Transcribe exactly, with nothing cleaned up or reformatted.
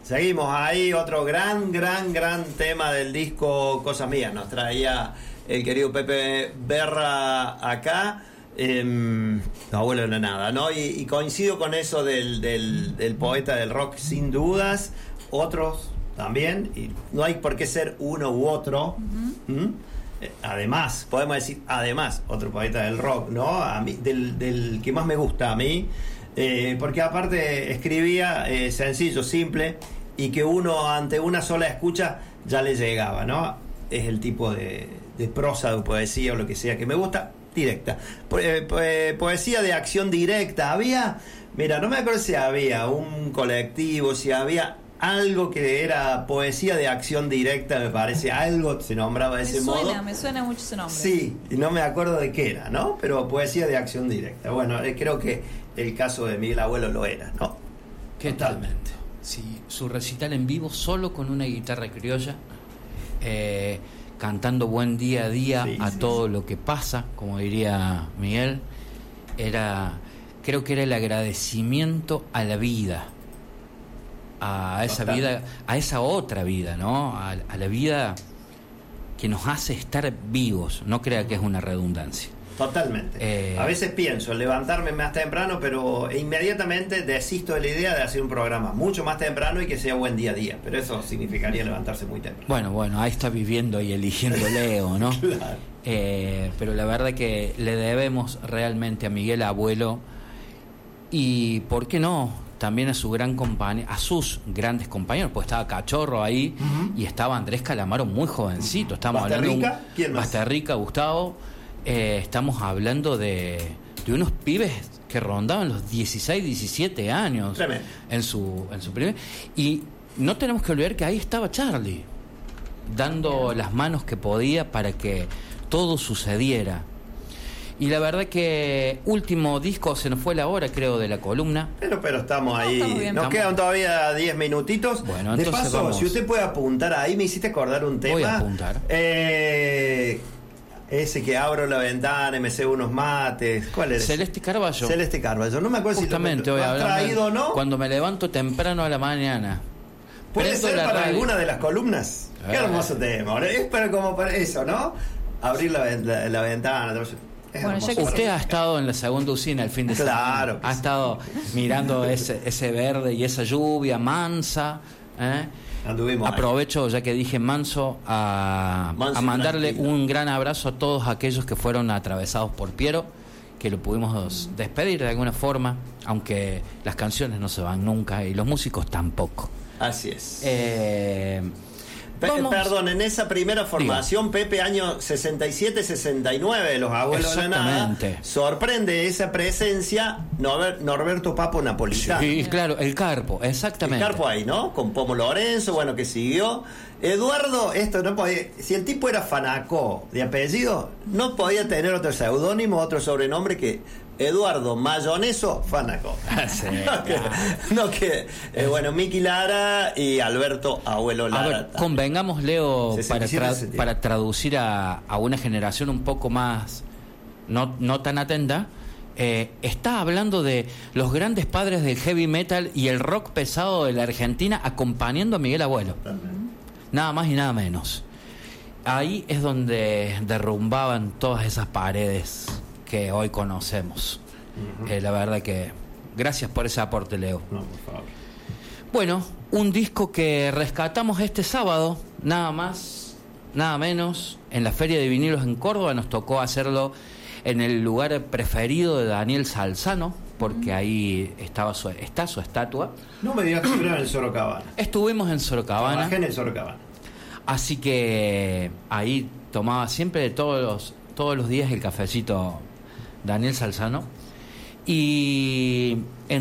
Seguimos ahí, otro gran, gran, gran tema del disco Cosas Mías. Nos traía el querido Pepe Berra acá. Eh, no, abuelo de nada, ¿no? Y, y coincido con eso del, del, del poeta del rock, sin dudas. Otros también. Y no hay por qué ser uno u otro. Uh-huh. ¿Mm? Además, podemos decir, además, otro poeta del rock, ¿no? A mí, del, del que más me gusta a mí. Eh, porque aparte escribía eh, sencillo, simple, y que uno ante una sola escucha ya le llegaba, ¿no? Es el tipo de, de prosa, de poesía o lo que sea que me gusta, directa. Po- eh, po- eh, poesía de acción directa. Había, mira, no me acuerdo si había un colectivo, si había algo que era poesía de acción directa, me parece, algo se nombraba de Me ese suena, modo. me suena mucho ese nombre. Sí, y no me acuerdo de qué era, ¿no? Pero poesía de acción directa. Bueno, eh, creo que el caso de Miguel Abuelo lo era, ¿no? ¿Qué Totalmente. tal? Sí, su recital en vivo solo con una guitarra criolla, eh, cantando buen día a día Sí, a sí, todo sí. lo que pasa, como diría Miguel. Era, creo que era el agradecimiento a la vida, a esa Total. vida, a esa otra vida, ¿no? A, a la vida que nos hace estar vivos. No crea que es una redundancia. Totalmente. Eh, A veces pienso en levantarme más temprano, pero inmediatamente desisto de la idea de hacer un programa mucho más temprano y que sea buen día a día. Pero eso significaría levantarse muy temprano. Bueno, bueno, ahí está viviendo y eligiendo Leo, ¿no? Claro. Eh, pero la verdad que le debemos realmente a Miguel Abuelo y, ¿por qué no?, también a su gran compañero, a sus grandes compañeros, pues estaba Cachorro ahí, uh-huh, y estaba Andrés Calamaro muy jovencito. Estamos hablando de un- ¿Basterrica? ¿Quién más? Basterrica, Gustavo. Eh, estamos hablando de, de unos pibes que rondaban los dieciséis, diecisiete años. Tremendo. en su en su primer, y no tenemos que olvidar que ahí estaba Charlie dando las manos que podía para que todo sucediera. Y la verdad que último disco, se nos fue la hora, creo, de la columna. Pero, pero estamos ahí. estamos bien. Nos Estamos- quedan todavía diez minutitos. Bueno, de entonces paso, vamos. si usted puede apuntar ahí, me hiciste acordar un tema. Voy a apuntar. Eh, ese que abro la ventana y me cebo unos mates. ¿Cuál es? Celeste Carballo. Celeste Carballo. No me acuerdo Justamente si lo, hoy lo has hablando, traído o no. cuando me levanto temprano a la mañana. ¿Puede prendo ser la para radio. alguna de las columnas? Qué Eh. hermoso tema. ¿No? Es para como para eso, ¿no? Abrir la, ven- la, la ventana. Es Bueno, hermoso ya que para Usted mí. ha estado en la segunda usina el fin de Claro semana. que Ha sí. estado mirando ese, ese verde y esa lluvia mansa. ¿eh? Anduvimos ahí. Aprovecho, ya que dije manso, a, Manso a y mandarle tranquilo. un gran abrazo a todos aquellos que fueron atravesados por Piero, que lo pudimos despedir de alguna forma, aunque las canciones no se van nunca y los músicos tampoco. Así es. Eh, Pe- vamos- Perdón, en esa primera formación, Pepe, año sesenta y siete sesenta y nueve de los Abuelos de la Nada, Exactamente. sorprende esa presencia Norbert- Norberto Papo Napolitano. Sí, claro, el Carpo, El exactamente. Carpo ahí, ¿no? Con Pomo Lorenzo, bueno, que siguió. Eduardo, esto no podía. Si el tipo era Fanacó de apellido, no podía tener otro seudónimo, otro sobrenombre que Eduardo Mayoneso Fanacó. Sí, no que, no que eh, bueno, Miki Lara y Alberto Abuelo A Lara. ver, también. convengamos, Leo, para, sesenta y siete, tra- sesenta y siete. para traducir a, a una generación un poco más no, no tan atenta, eh, está hablando de los grandes padres del heavy metal y el rock pesado de la Argentina acompañando a Miguel Abuelo. Nada más y nada menos. Ahí es donde derrumbaban todas esas paredes que hoy conocemos. Ujú. Eh, la verdad que gracias por ese aporte, Leo. No, por favor. Bueno, un disco que rescatamos este sábado, nada más, nada menos, en la Feria de Vinilos en Córdoba. Nos tocó hacerlo en el lugar preferido de Daniel Salzano, porque ahí estaba su, está su estatua. No me digas que estuvieron en el Sorocabana. Estuvimos en Sorocabana, Trabajé en el Sorocabana. así que ahí tomaba siempre todos los, todos los días el cafecito Daniel Salzano. Y